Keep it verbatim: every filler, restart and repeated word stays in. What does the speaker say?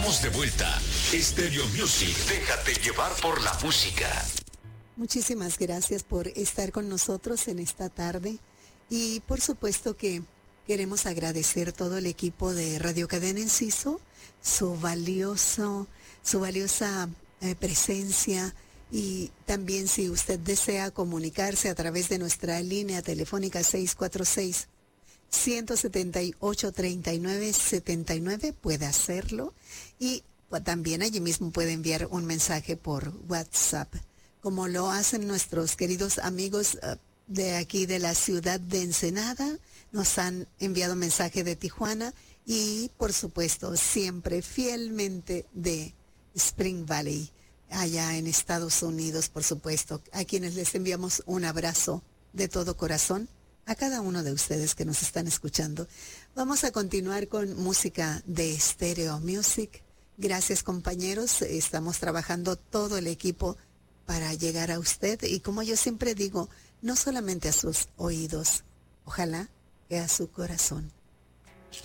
estamos de vuelta. Stereo Music, déjate llevar por la música. Muchísimas gracias por estar con nosotros en esta tarde. Y por supuesto que queremos agradecer todo el equipo de Radio Cadena Enciso, su valioso, su valiosa eh, presencia. Y también si usted desea comunicarse a través de nuestra línea telefónica seis cuatro seis, uno siete ocho, tres nueve siete nueve, puede hacerlo. Y pues, también allí mismo puede enviar un mensaje por WhatsApp, como lo hacen nuestros queridos amigos uh, de aquí de la ciudad de Ensenada. Nos han enviado mensaje de Tijuana y por supuesto siempre fielmente de Spring Valley, allá en Estados Unidos, por supuesto, a quienes les enviamos un abrazo de todo corazón, a cada uno de ustedes que nos están escuchando. Vamos a continuar con música de Stereo Music. Gracias, compañeros, estamos trabajando todo el equipo para llegar a usted y, como yo siempre digo, no solamente a sus oídos, ojalá que a su corazón.